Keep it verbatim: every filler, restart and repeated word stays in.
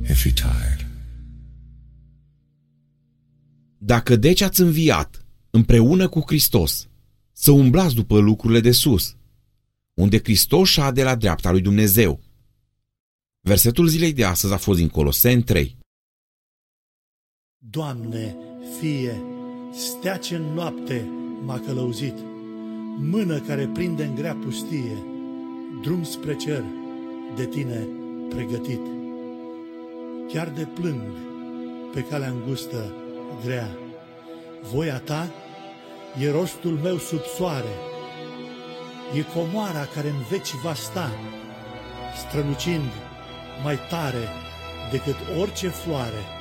if you're tired. Dacă deci ați înviat împreună cu Hristos, să umblați după lucrurile de sus, unde Hristos șade la dreapta lui Dumnezeu. Versetul zilei de astăzi a fost din Coloseni trei. Doamne, Fie, stea ce în noapte m-a călăuzit, mână care prinde în grea pustie, drum spre cer de Tine pregătit. Chiar de plâng pe calea îngustă grea, voia Ta e rostul meu sub soare, e comoara care în veci va sta, strălucind mai tare decât orice floare.